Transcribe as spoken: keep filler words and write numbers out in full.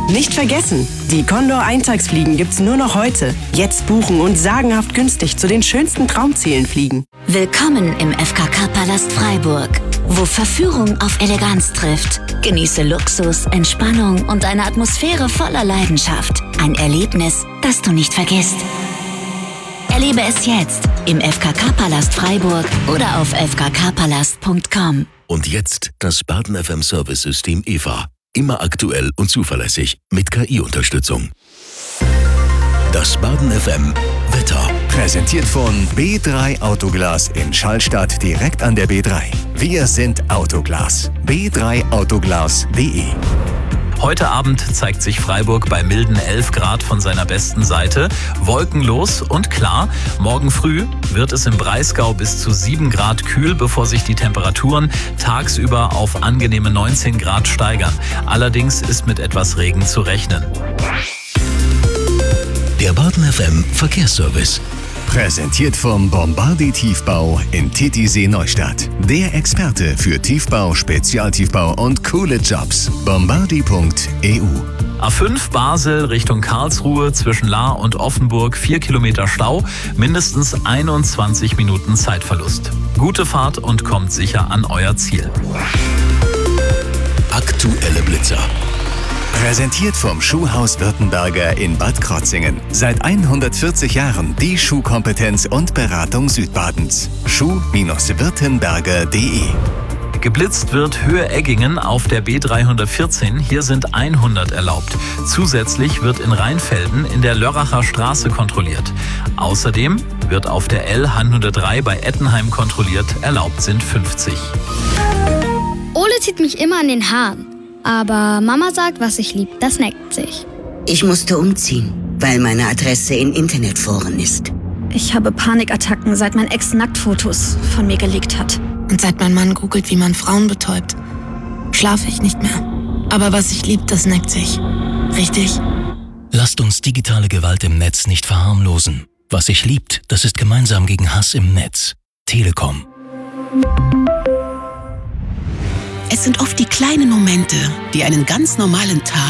Nicht vergessen, die Condor-Eintagsfliegen gibt's nur noch heute. Jetzt buchen und sagenhaft günstig zu den schönsten Traumzielen fliegen. Willkommen im F K K-Palast Freiburg, wo Verführung auf Eleganz trifft. Genieße Luxus, Entspannung und eine Atmosphäre voller Leidenschaft. Ein Erlebnis, das du nicht vergisst. Erlebe es jetzt im F K K-Palast Freiburg oder auf f k k palast punkt com. Und jetzt das Baden F M Service-System E V A. Immer aktuell und zuverlässig mit K I-Unterstützung. Das Baden F M Wetter. Präsentiert von B drei Autoglas in Schallstadt direkt an der B drei. Wir sind Autoglas. b drei autoglas punkt de. Heute Abend zeigt sich Freiburg bei milden elf Grad von seiner besten Seite. Wolkenlos und klar. Morgen früh wird es im Breisgau bis zu sieben Grad kühl, bevor sich die Temperaturen tagsüber auf angenehme neunzehn Grad steigern. Allerdings ist mit etwas Regen zu rechnen. Der Baden F M Verkehrsservice. Präsentiert vom Bombardi Tiefbau in Titisee Neustadt. Der Experte für Tiefbau, Spezialtiefbau und coole Jobs. bombardi punkt e u. A fünf Basel Richtung Karlsruhe zwischen Lahr und Offenburg, vier Kilometer Stau, mindestens einundzwanzig Minuten Zeitverlust. Gute Fahrt und kommt sicher an euer Ziel. Aktuelle Blitzer. Präsentiert vom Schuhhaus Württemberger in Bad Krotzingen. Seit hundertvierzig Jahren die Schuhkompetenz und Beratung Südbadens. schuh württemberger punkt de. Geblitzt wird Höhe Eggingen auf der B dreihundertvierzehn. Hier sind hundert erlaubt. Zusätzlich wird in Rheinfelden in der Lörracher Straße kontrolliert. Außerdem wird auf der L hundertdrei bei Ettenheim kontrolliert. Erlaubt sind fünfzig. Ole zieht mich immer an den Haaren. Aber Mama sagt, was ich lieb, das neckt sich. Ich musste umziehen, weil meine Adresse in Internetforen ist. Ich habe Panikattacken, seit mein Ex Nacktfotos von mir gelegt hat. Und seit mein Mann googelt, wie man Frauen betäubt, schlafe ich nicht mehr. Aber was ich lieb, das neckt sich. Richtig? Lasst uns digitale Gewalt im Netz nicht verharmlosen. Was sich liebt, das ist gemeinsam gegen Hass im Netz. Telekom. Es sind oft die kleinen Momente, die einen ganz normalen Tag